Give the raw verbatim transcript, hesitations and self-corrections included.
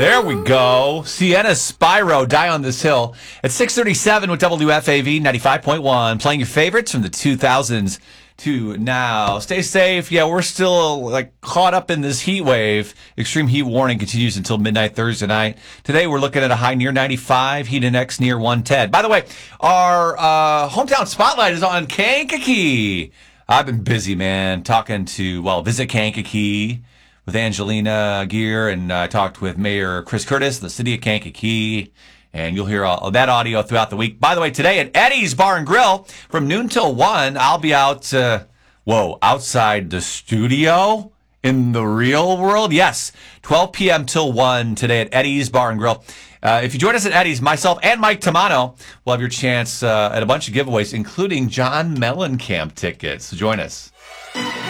There we go. Sienna Spyro, Die on This Hill. At six thirty-seven with W F A V ninety-five point one. Playing your favorites from the two thousands to now. Stay safe. Yeah, we're still like caught up in this heat wave. Extreme heat warning continues until midnight Thursday night. Today we're looking at a high near ninety-five, heat index near one ten. By the way, our uh, hometown spotlight is on Kankakee. I've been busy, man, talking to, well, Visit Kankakee with Angelina Gear, and I uh, talked with Mayor Chris Curtis, the city of Kankakee, and you'll hear all of that audio throughout the week. By the way, today at Eddie's Bar and Grill, from noon till one, I'll be out, uh, whoa, outside the studio in the real world. Yes, twelve p.m. till one today at Eddie's Bar and Grill. Uh, if you join us at Eddie's, myself and Mike Tamano will have your chance uh, at a bunch of giveaways, including John Mellencamp tickets. So join us.